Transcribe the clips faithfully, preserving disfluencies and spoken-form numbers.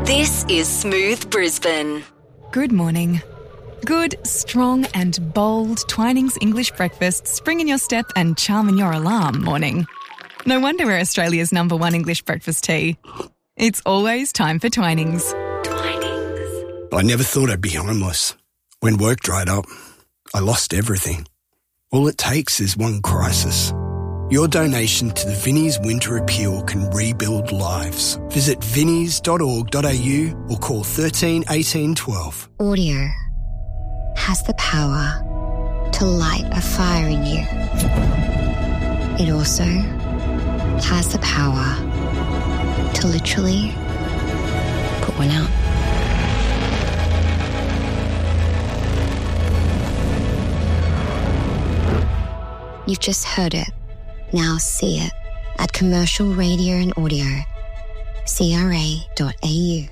This is Smooth Brisbane. Good morning. Good, strong and bold Twinings English breakfast spring in your step and charm in your alarm morning. No wonder we're Australia's number one English breakfast tea. It's always time for Twinings. Twinings. I never thought I'd be homeless. When work dried up, I lost everything. All it takes is one crisis. Your donation to the Vinnie's Winter Appeal can rebuild lives. Visit vinnies dot org dot a u or call thirteen eighteen twelve. Audio has the power to light a fire in you. It also has the power to literally put one out. You've just heard it. Now see it at Commercial Radio and Audio, c r a dot a u.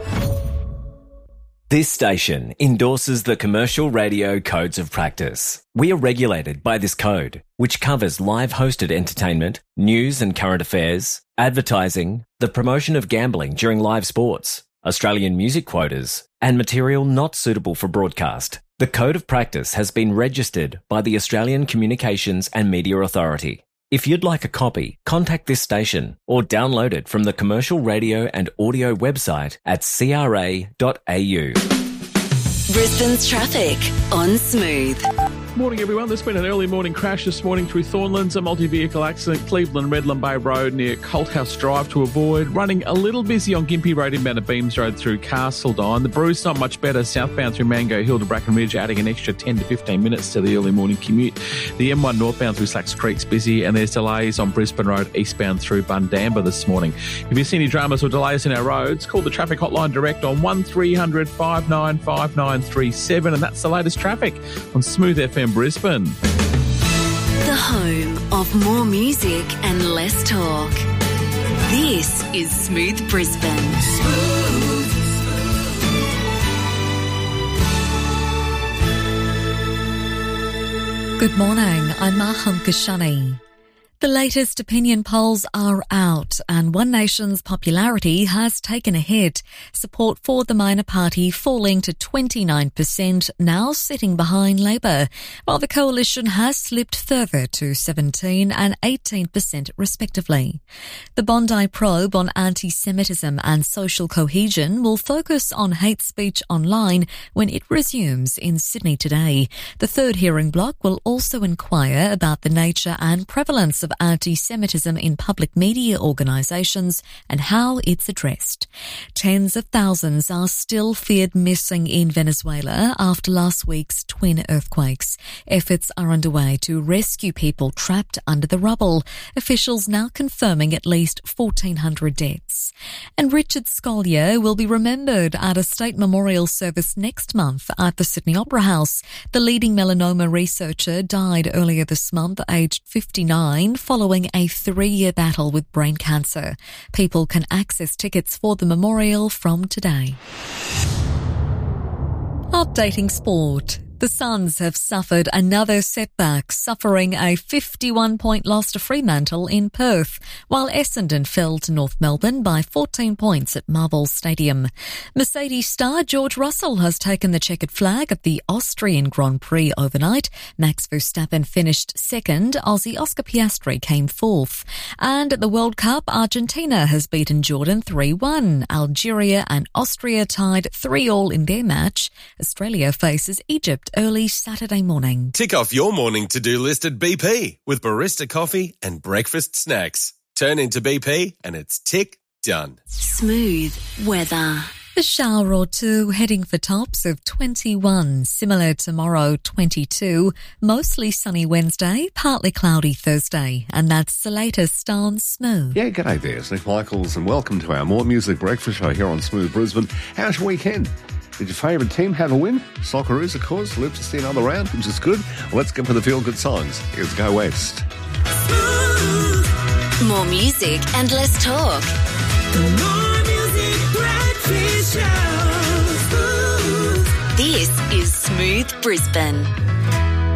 This station endorses the Commercial Radio Codes of Practice. We are regulated by this code, which covers live hosted entertainment, news and current affairs, advertising, the promotion of gambling during live sports, Australian music quotas, and material not suitable for broadcast. The Code of Practice has been registered by the Australian Communications and Media Authority. If you'd like a copy, contact this station or download it from the Commercial Radio and Audio website at c r a dot a u. Brisbane's traffic on Smooth. Morning, everyone. There's been an early morning crash this morning through Thornlands, a multi-vehicle accident, Cleveland Redland Bay Road near Colthouse Drive to avoid. Running a little busy on Gympie Road inbound at Beams Road through Castledine. The Bruce not much better southbound through Mango Hill to Bracken Ridge, adding an extra ten to fifteen minutes to the early morning commute. The M one northbound through Slacks Creek's busy, and there's delays on Brisbane Road eastbound through Bundamba this morning. If you see any dramas or delays in our roads, call the traffic hotline direct on one three hundred five nine five nine three seven, and that's the latest traffic on Smooth F M Brisbane. The home of more music and less talk. This is Smooth Brisbane. Smooth. Good morning, I'm Maham Kashani. The latest opinion polls are out and One Nation's popularity has taken a hit, support for the minor party falling to twenty-nine percent, now sitting behind Labor, while the coalition has slipped further to seventeen and eighteen percent respectively. The Bondi probe on anti-Semitism and social cohesion will focus on hate speech online when it resumes in Sydney today. The third hearing block will also inquire about the nature and prevalence of anti-Semitism in public media organisations and how it's addressed. Tens of thousands are still feared missing in Venezuela after last week's twin earthquakes. Efforts are underway to rescue people trapped under the rubble, officials now confirming at least fourteen hundred deaths. And Richard Scolyer will be remembered at a state memorial service next month at the Sydney Opera House. The leading melanoma researcher died earlier this month, aged fifty-nine, following a three-year battle with brain cancer. People can access tickets for the memorial from today. Updating sport. The Suns have suffered another setback, suffering a fifty-one point loss to Fremantle in Perth, while Essendon fell to North Melbourne by fourteen points at Marvel Stadium. Mercedes star George Russell has taken the checkered flag at the Austrian Grand Prix overnight. Max Verstappen finished second, Aussie Oscar Piastri came fourth. And at the World Cup, Argentina has beaten Jordan three one. Algeria and Austria tied three all in their match. Australia faces Egypt early Saturday morning. Tick off your morning to-do list at B P with barista coffee and breakfast snacks. Turn into B P and it's tick done. Smooth weather. A shower or two heading for tops of twenty-one, similar tomorrow twenty-two, mostly sunny Wednesday, partly cloudy Thursday, and that's the latest on Smooth. Yeah, g'day there, it's Nick Michaels and welcome to our More Music Breakfast Show here on Smooth Brisbane. How's your weekend? Did your favourite team have a win? Socceroos, of course, live to see another round, which is good. Well, let's get for the feel-good songs. Here's Go West. More music and less talk. More music breakfast show. This is Smooth Brisbane.